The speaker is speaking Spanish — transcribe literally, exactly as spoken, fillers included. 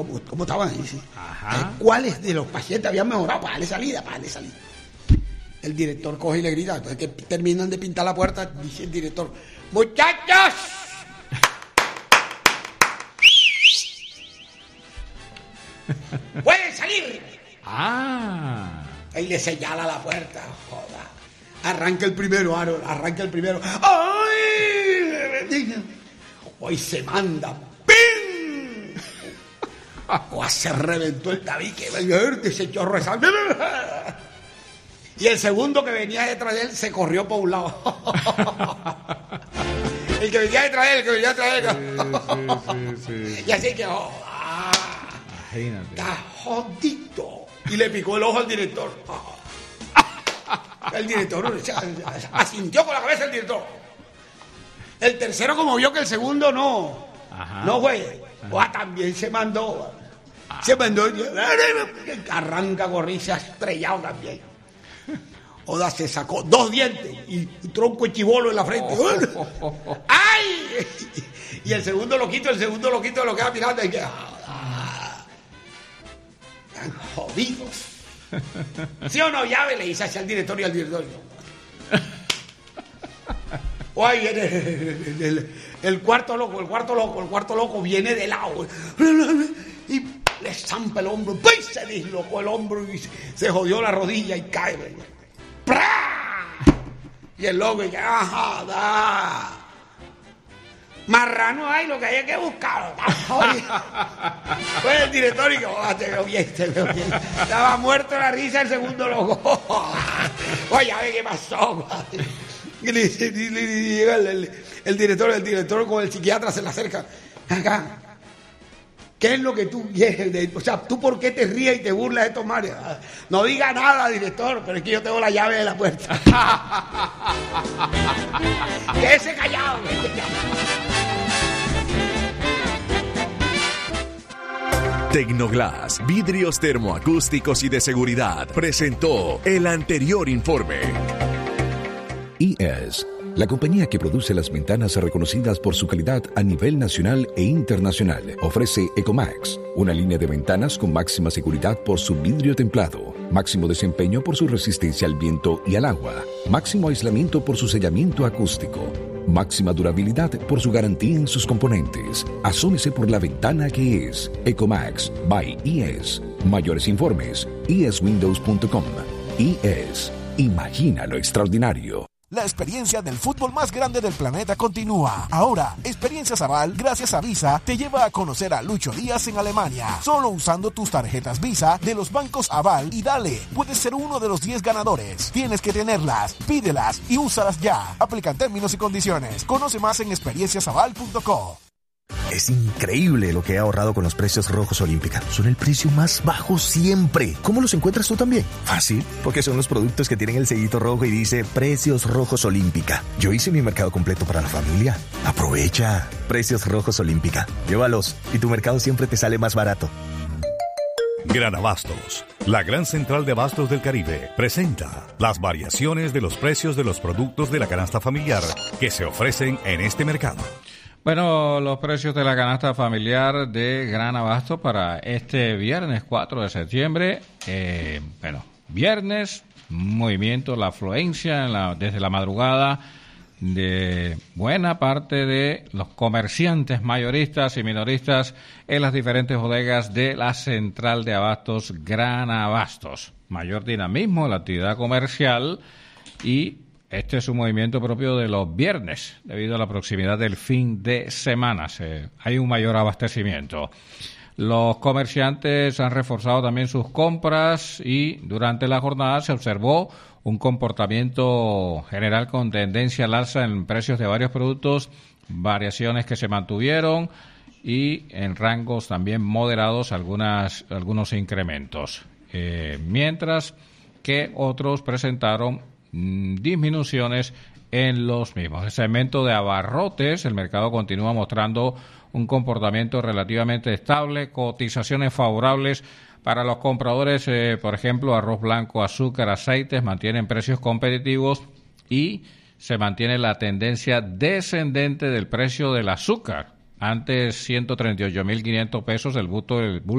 ¿Cómo, cómo estaban ahí? Sí. Ajá. ¿Cuáles de los pacientes habían mejorado? Para darle salida, para darle salida. El director coge y le grita, después que terminan de pintar la puerta, dice el director, ¡muchachos! ¡Pueden salir! Ah. Y le señala la puerta, joda. Arranca el primero, Aaron, arranca el primero. ¡Ay! Hoy se manda. ¡Pim! O se reventó el tabique, ese chorro de sangre. Y el segundo que venía detrás de él se corrió por un lado. El que venía detrás de él, el que venía detrás de él. Sí, sí, sí, sí. Y así que, oh, ah, imagínate. Está jodido. Y le picó el ojo al director. Oh. El director asintió con la cabeza el director. El tercero, como vio que el segundo no, ajá, no fue, Ajá. también se mandó. Ajá. Se mandó. Arranca gorriza estrellado también. Oda se sacó dos dientes y un tronco de chibolo en la frente. Oh, oh, oh, oh. ¡Ay! Y el segundo loquito, el segundo loquito lo queda mirando y que. ¡Ah! ¡Están jodidos! ¿Sí o no? Llave, le dice hacia el director y al director. O ahí viene el, el, el cuarto loco, el cuarto loco, el cuarto loco viene de lado. Y le zampa el hombro. ¡Pues! Se dislocó el hombro y se jodió la rodilla y cae. ¡Pra! Y el loco dice, ajá, da. Marrano hay, lo que hay que buscar. Pues el director y que, oh, te veo bien, te veo bien. Estaba muerto la risa el segundo loco. Oye, a ver qué pasó. Y le, le, le, le llega el, el, el director, el director con el psiquiatra se le acerca. Acá. ¿Qué es lo que tú quieres? O sea, ¿tú por qué te ríes y te burlas de estos mares? No diga nada, director, pero es que yo tengo la llave de la puerta. Quédese callado, quédese callado. Tecnoglass, vidrios termoacústicos y de seguridad, presentó el anterior informe. I E S, la compañía que produce las ventanas reconocidas por su calidad a nivel nacional e internacional, ofrece Ecomax, una línea de ventanas con máxima seguridad por su vidrio templado, máximo desempeño por su resistencia al viento y al agua, máximo aislamiento por su sellamiento acústico, máxima durabilidad por su garantía en sus componentes. Asómese por la ventana que es Ecomax by I E S. Mayores informes, i es windows punto com. I E S. Imagina lo extraordinario. La experiencia del fútbol más grande del planeta continúa. Ahora, Experiencias Aval, gracias a Visa, te lleva a conocer a Lucho Díaz en Alemania. Solo usando tus tarjetas Visa de los bancos Aval y dale, puedes ser uno de los diez ganadores. Tienes que tenerlas, pídelas y úsalas ya. Aplican términos y condiciones. Conoce más en experiencias aval punto co. Es increíble lo que he ahorrado con los precios rojos Olímpica. Son el precio más bajo siempre. ¿Cómo los encuentras tú también? Fácil, porque son los productos que tienen el sellito rojo y dice Precios Rojos Olímpica. Yo hice mi mercado completo para la familia. Aprovecha. Precios Rojos Olímpica. Llévalos y tu mercado siempre te sale más barato. Gran Abastos, la gran central de abastos del Caribe, presenta las variaciones de los precios de los productos de la canasta familiar que se ofrecen en este mercado. Bueno, los precios de la canasta familiar de Gran Abasto para este viernes cuatro de septiembre. Eh, bueno, viernes, movimiento, la afluencia en la, desde la madrugada de buena parte de los comerciantes mayoristas y minoristas en las diferentes bodegas de la central de abastos Gran Abastos. Mayor dinamismo en la actividad comercial y este es un movimiento propio de los viernes, debido a la proximidad del fin de semana. Se, hay un mayor abastecimiento. Los comerciantes han reforzado también sus compras y durante la jornada se observó un comportamiento general con tendencia al alza en precios de varios productos, variaciones que se mantuvieron y en rangos también moderados algunas, algunos incrementos. Eh, mientras que otros presentaron disminuciones en los mismos. El segmento de abarrotes, el mercado continúa mostrando un comportamiento relativamente estable, cotizaciones favorables para los compradores, eh, por ejemplo, arroz blanco, azúcar, aceites, mantienen precios competitivos y se mantiene la tendencia descendente del precio del azúcar. Antes ciento treinta y ocho mil quinientos pesos el bulto del